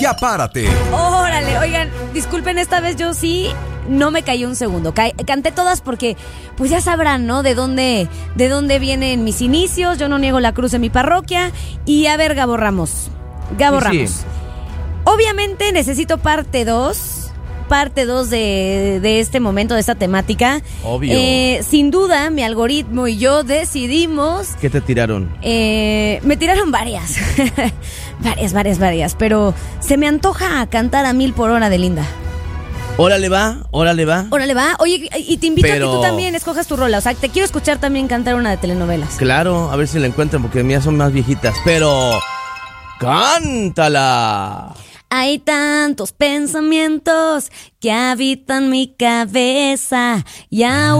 Ya párate. Órale, oigan, disculpen, esta vez yo sí no me cayó un segundo. Canté todas porque, pues ya sabrán, ¿no? De dónde vienen mis inicios. Yo no niego la cruz en mi parroquia. Y a ver, Gabo Ramos. Sí. Obviamente necesito parte 2 de este momento, de esta temática. Obvio. Sin duda, mi algoritmo y yo decidimos... ¿Qué te tiraron? Me tiraron varias. varias. Pero se me antoja cantar a 1000 por hora de Linda. Órale va. Órale va. Oye, y te invito a que tú también escojas tu rola. O sea, te quiero escuchar también cantar una de telenovelas. Claro, a ver si la encuentran porque mías son más viejitas. Pero... ¡cántala! Hay tantos pensamientos que habitan mi cabeza y aún